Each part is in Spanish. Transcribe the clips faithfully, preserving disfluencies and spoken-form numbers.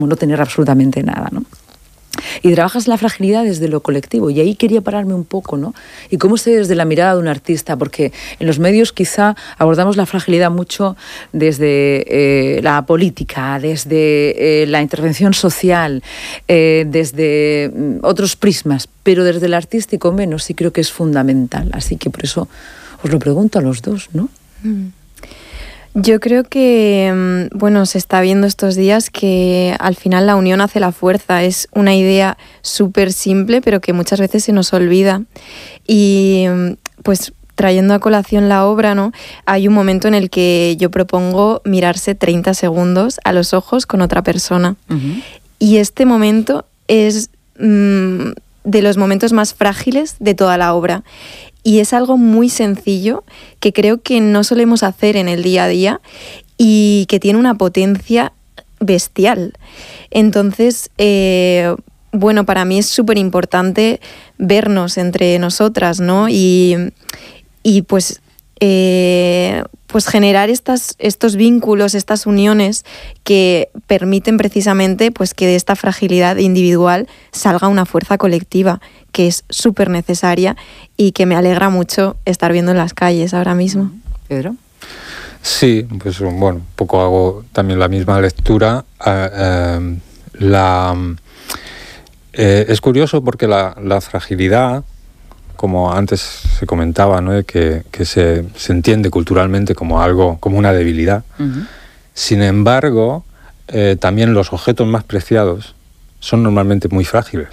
no tener absolutamente nada, ¿no? Y trabajas la fragilidad desde lo colectivo, y ahí quería pararme un poco, ¿no? Y cómo se ve desde la mirada de un artista, porque en los medios quizá abordamos la fragilidad mucho desde eh, la política, desde eh, la intervención social, eh, desde mm, otros prismas, pero desde el artístico menos, sí creo que es fundamental. Así que por eso os lo pregunto a los dos, ¿no? Mm. Yo creo que, bueno, se está viendo estos días que al final la unión hace la fuerza. Es una idea súper simple, pero que muchas veces se nos olvida. Y pues trayendo a colación la obra, ¿no? Hay un momento en el que yo propongo mirarse treinta segundos a los ojos con otra persona. Uh-huh. Y este momento es mmm, de los momentos más frágiles de toda la obra. Y es algo muy sencillo que creo que no solemos hacer en el día a día y que tiene una potencia bestial. Entonces, eh, bueno, para mí es súper importante vernos entre nosotras, ¿no? Y, y pues, eh, pues generar estas, estos vínculos, estas uniones que permiten precisamente pues, que de esta fragilidad individual salga una fuerza colectiva, que es súper necesaria y que me alegra mucho estar viendo en las calles ahora mismo. ¿Pedro? Sí, pues bueno, un poco hago también la misma lectura. Uh, uh, la, eh, es curioso porque la, la fragilidad, como antes se comentaba, ¿no? que, que se, se entiende culturalmente como algo, como una debilidad. Uh-huh. Sin embargo, eh, también los objetos más preciados son normalmente muy frágiles.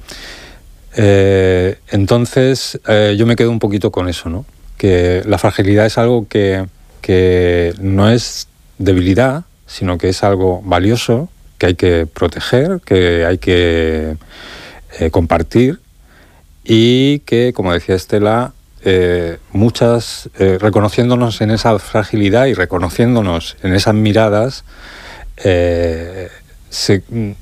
Eh, entonces, eh, yo me quedo un poquito con eso, ¿no? Que la fragilidad es algo que, que no es debilidad, sino que es algo valioso, que hay que proteger, que hay que eh, compartir, y que, como decía Estela, eh, muchas, eh, reconociéndonos en esa fragilidad y reconociéndonos en esas miradas, eh, se...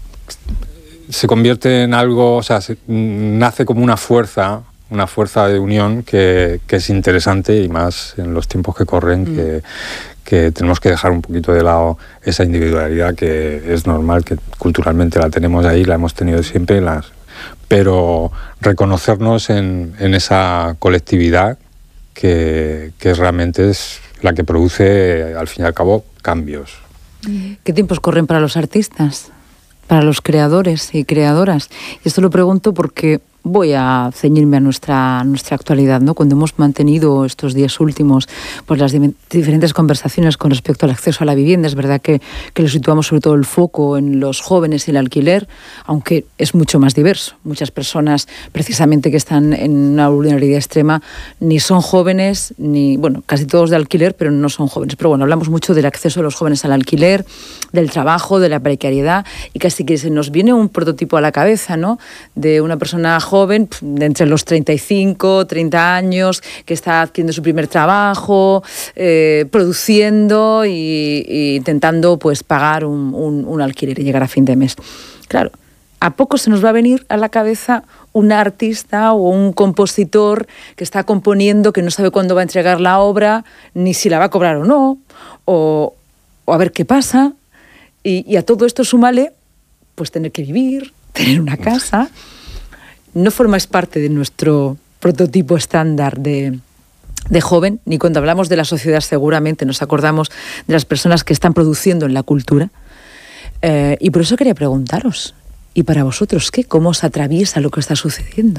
se convierte en algo, o sea, se, nace como una fuerza, una fuerza de unión que, que es interesante, y más en los tiempos que corren, mm. que, que tenemos que dejar un poquito de lado esa individualidad que es normal, que culturalmente la tenemos ahí, la hemos tenido siempre, las, pero reconocernos en, en esa colectividad que, que realmente es la que produce, al fin y al cabo, cambios. ¿Qué tiempos corren para los artistas? Para los creadores y creadoras. Y esto lo pregunto porque voy a ceñirme a nuestra, nuestra actualidad, ¿no? Cuando hemos mantenido estos días últimos pues las di- diferentes conversaciones con respecto al acceso a la vivienda, es verdad que, que lo situamos sobre todo el foco en los jóvenes y el alquiler, aunque es mucho más diverso. Muchas personas precisamente que están en una vulnerabilidad extrema ni son jóvenes, ni, bueno, casi todos de alquiler, pero no son jóvenes. Pero bueno, hablamos mucho del acceso de los jóvenes al alquiler, del trabajo, de la precariedad, y casi que se nos viene un prototipo a la cabeza, ¿no? De una persona joven joven, de entre los treinta y cinco, treinta años, que está haciendo su primer trabajo, eh, produciendo y, y intentando pues pagar un, un, un alquiler y llegar a fin de mes. Claro, ¿a poco se nos va a venir a la cabeza un artista o un compositor que está componiendo, que no sabe cuándo va a entregar la obra, ni si la va a cobrar o no, o, o a ver qué pasa? Y, y a todo esto súmale pues tener que vivir, tener una casa. No formáis parte de nuestro prototipo estándar de, de joven, ni cuando hablamos de la sociedad seguramente nos acordamos de las personas que están produciendo en la cultura. Eh, y por eso quería preguntaros, ¿y para vosotros qué? ¿Cómo os atraviesa lo que está sucediendo?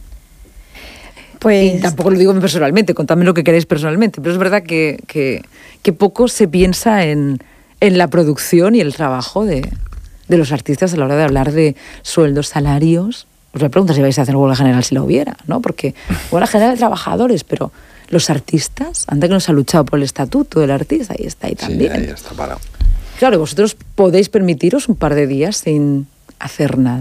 Pues... Y tampoco lo digo personalmente, contadme lo que queréis personalmente, pero es verdad que, que, que poco se piensa en, en la producción y el trabajo de, de los artistas a la hora de hablar de sueldos, salarios. Os me pregunto si vais a hacer huelga general si la hubiera, ¿no? Porque huelga general de trabajadores, pero los artistas, antes que nos ha luchado por el estatuto del artista, ahí está, ahí también. Sí, ahí está parado. Claro, vosotros podéis permitiros un par de días sin hacer nada.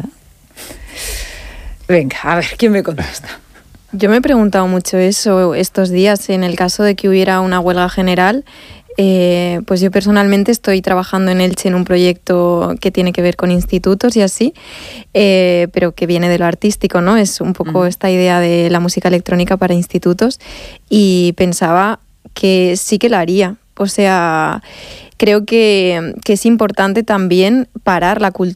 Venga, a ver, ¿quién me contesta? Yo me he preguntado mucho eso estos días, en el caso de que hubiera una huelga general. Eh, pues yo personalmente estoy trabajando en Elche en un proyecto que tiene que ver con institutos y así, eh, pero que viene de lo artístico, ¿no? Es un poco uh-huh. esta idea de la música electrónica para institutos, y pensaba que sí que lo haría, O sea, creo que, que es importante también parar la, cult-